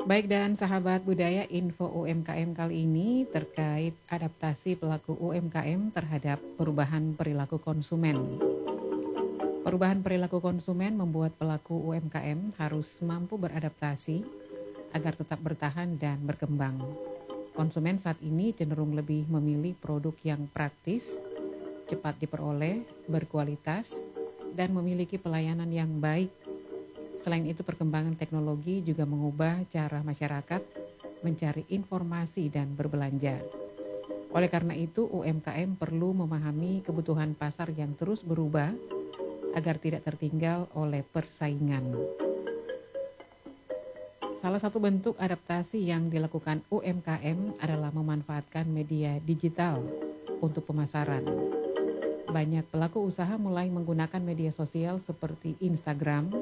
Baik dan sahabat budaya info UMKM kali ini terkait adaptasi pelaku UMKM terhadap perubahan perilaku konsumen. Perubahan perilaku konsumen membuat pelaku UMKM harus mampu beradaptasi agar tetap bertahan dan berkembang. Konsumen saat ini cenderung lebih memilih produk yang praktis, cepat diperoleh, berkualitas, dan memiliki pelayanan yang baik. Selain itu, perkembangan teknologi juga mengubah cara masyarakat mencari informasi dan berbelanja. Oleh karena itu, UMKM perlu memahami kebutuhan pasar yang terus berubah agar tidak tertinggal oleh persaingan. Salah satu bentuk adaptasi yang dilakukan UMKM adalah memanfaatkan media digital untuk pemasaran. Banyak pelaku usaha mulai menggunakan media sosial seperti Instagram,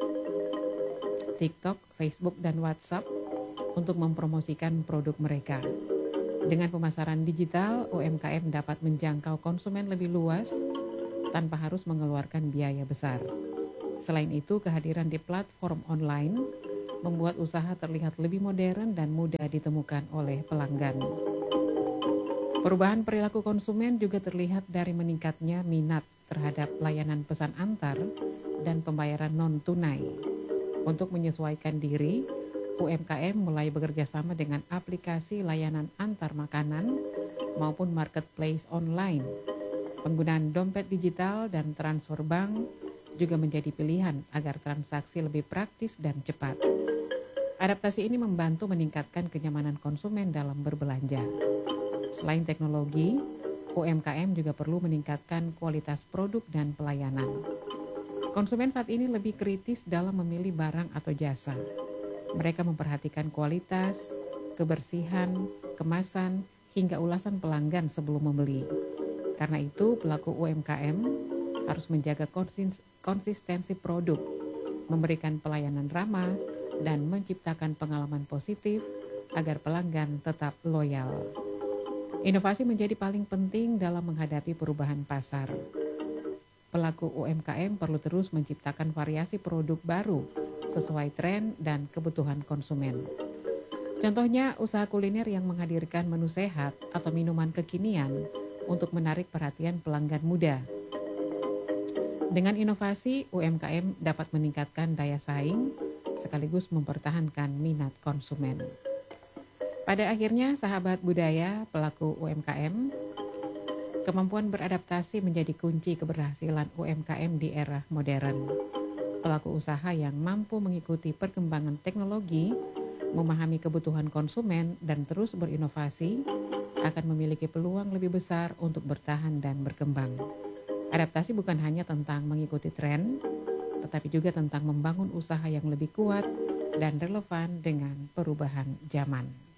TikTok, Facebook, dan WhatsApp untuk mempromosikan produk mereka. Dengan pemasaran digital, UMKM dapat menjangkau konsumen lebih luas tanpa harus mengeluarkan biaya besar. Selain itu, kehadiran di platform online membuat usaha terlihat lebih modern dan mudah ditemukan oleh pelanggan. Perubahan perilaku konsumen juga terlihat dari meningkatnya minat terhadap layanan pesan antar dan pembayaran non-tunai. Untuk menyesuaikan diri, UMKM mulai bekerja sama dengan aplikasi layanan antar makanan maupun marketplace online. Penggunaan dompet digital dan transfer bank juga menjadi pilihan agar transaksi lebih praktis dan cepat. Adaptasi ini membantu meningkatkan kenyamanan konsumen dalam berbelanja. Selain teknologi, UMKM juga perlu meningkatkan kualitas produk dan pelayanan. Konsumen saat ini lebih kritis dalam memilih barang atau jasa. Mereka memperhatikan kualitas, kebersihan, kemasan, hingga ulasan pelanggan sebelum membeli. Karena itu, pelaku UMKM harus menjaga konsistensi produk, memberikan pelayanan ramah, dan menciptakan pengalaman positif agar pelanggan tetap loyal. Inovasi menjadi paling penting dalam menghadapi perubahan pasar. Pelaku UMKM perlu terus menciptakan variasi produk baru sesuai tren dan kebutuhan konsumen. Contohnya, usaha kuliner yang menghadirkan menu sehat atau minuman kekinian untuk menarik perhatian pelanggan muda. Dengan inovasi, UMKM dapat meningkatkan daya saing sekaligus mempertahankan minat konsumen. Pada akhirnya, sahabat budaya, pelaku UMKM, kemampuan beradaptasi menjadi kunci keberhasilan UMKM di era modern. Pelaku usaha yang mampu mengikuti perkembangan teknologi, memahami kebutuhan konsumen, dan terus berinovasi akan memiliki peluang lebih besar untuk bertahan dan berkembang. Adaptasi bukan hanya tentang mengikuti tren, tetapi juga tentang membangun usaha yang lebih kuat dan relevan dengan perubahan zaman.